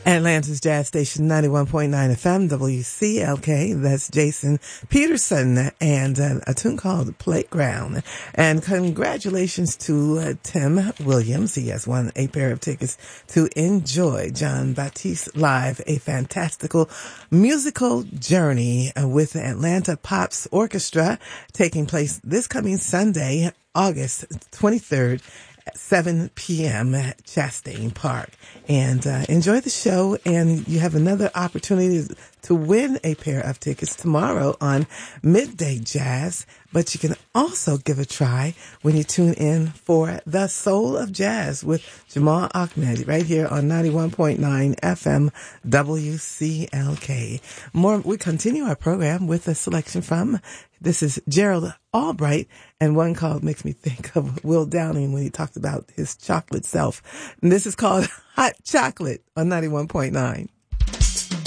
Atlanta's Jazz Station 91.9 FM, WCLK. That's Jason Peterson and a tune called Playground. And congratulations to Tim Williams. He has won a pair of tickets to enjoy John Batiste Live, a fantastical musical journey with the Atlanta Pops Orchestra taking place this coming Sunday, August 23rd. 7 p.m. at Chastain Park. And enjoy the show, and you have another opportunity to win a pair of tickets tomorrow on Midday Jazz. But you can also give a try when you tune in for The Soul of Jazz with Jamal Ahmed right here on 91.9 FM WCLK. We continue our program with a selection from, this is Gerald Albright, and one called makes me think of Will Downing when he talked about his chocolate self. And this is called Hot Chocolate on 91.9.